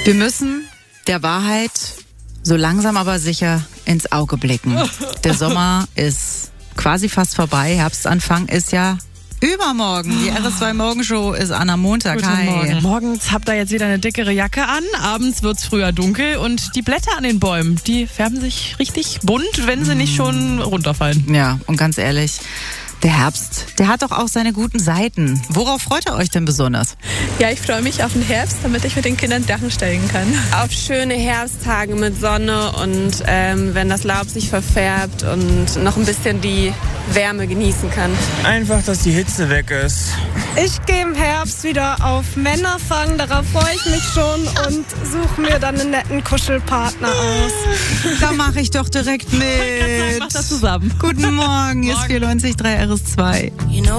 Wir müssen der Wahrheit so langsam aber sicher ins Auge blicken. Der Sommer ist quasi fast vorbei. Herbstanfang ist ja übermorgen. Die RS2 Morgenshow ist an am Montag. Guten Morgen. Morgens habt ihr jetzt wieder eine dickere Jacke an. Abends wird's früher dunkel und die Blätter an den Bäumen, die färben sich richtig bunt, wenn sie nicht schon runterfallen. Ja, und ganz ehrlich, der Herbst, der hat doch auch seine guten Seiten. Worauf freut ihr euch denn besonders? Ja, ich freue mich auf den Herbst, damit ich mit den Kindern Drachen steigen kann. Auf schöne Herbsttage mit Sonne und wenn das Laub sich verfärbt und noch ein bisschen die Wärme genießen kann. Einfach, dass die Hitze weg ist. Ich gehe im Herbst wieder auf Männerfang, darauf freue ich mich schon und suche mir dann einen netten Kuschelpartner aus. Da mache ich doch direkt mit. Mach das zusammen. Guten Morgen, hier ist 94.3 RS2.